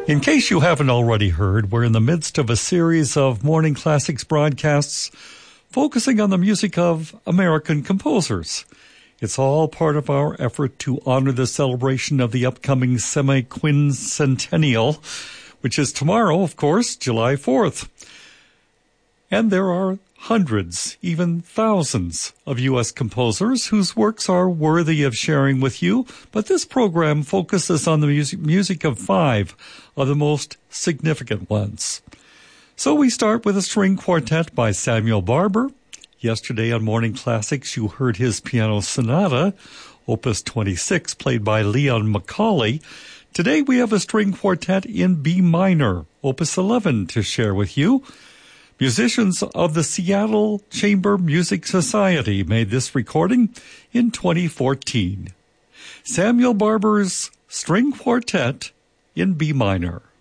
In case you haven't already heard, we're in the midst of a series of Morning Classics broadcasts focusing on the music of American composers. It's all part of our effort to honor the celebration of the upcoming semi-quincentennial, which is tomorrow, of course, July 4th. And there are hundreds, even thousands of U.S. composers whose works are worthy of sharing with you, but this program focuses on the music of 5 of the most significant ones. So we start with a string quartet by Samuel Barber. Yesterday on Morning Classics, you heard his piano sonata, Opus 26, played by Leon McCauley. Today we have a string quartet in B minor, Opus 11, to share with you. Musicians of the Seattle Chamber Music Society made this recording in 2014. Samuel Barber's String Quartet in B minor.